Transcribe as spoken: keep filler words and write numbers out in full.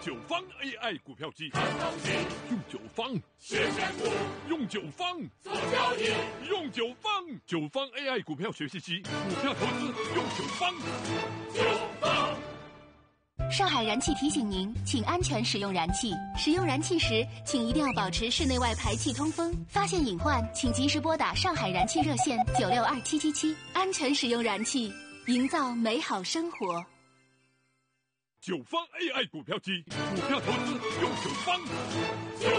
九方 A I 股票机， 看东西， 用九方学选股， 用九方做交易， 用九方九方 A I 股票学习机，股票投资用九方。 九方。 上海燃气提醒您，请安全使用燃气。使用燃气时，请一定要保持室内外排气通风。发现隐患，请及时拨打上海燃气热线九六二七七七，安全使用燃气，营造美好生活。 九方 A I 股票机，股票投资用九方。